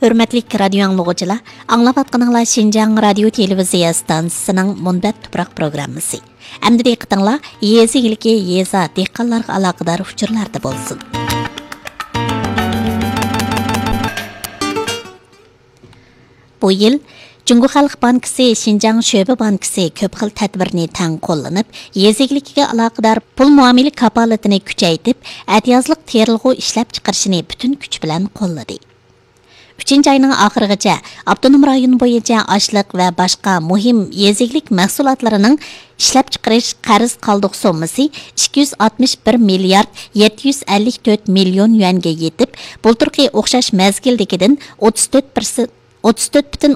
Hürmetlik radio anlıqçılar, anlavatqanыңlar Şinjan Radio Televiziya stansiyasının Munbat Tuproq programmasi. Əmdi diqqətinizlər yezi ilki yeza dehqonlarga aloqador uchurlarda bo'lsin. Bu yil Cungu Xalq Bankisi, Şinjan Şöbe Bankisi ko'p xil tadbirni tang qo'llanib, yezigligiga aloqador pul muomala kafolatini kuchaytirib, atyazliq terilg'u ishlab chiqarishni butun kuch bilan qo'lladi. 3 ayning oxirigacha avtonom rayon bo'yicha oshliq va boshqa muhim yeziglik mahsulotlarining ishlab chiqarish qarz qoldiq summasi 261 milliard 754 million yuanga yetib, bulturqi o'xshash mazgildagidan 34